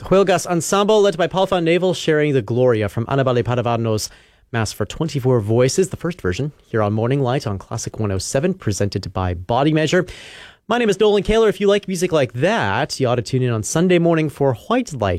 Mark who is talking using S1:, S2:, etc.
S1: Huelgas Ensemble, led by Paul van Navel, sharing the Gloria from Annabelle Padavano's Mass for 24 Voices, the first version, here on Morning Light on Classic 107, presented by Body Measure. My name is Nolan Kaler. If you like music like that, you ought to tune in on Sunday morning for White Light.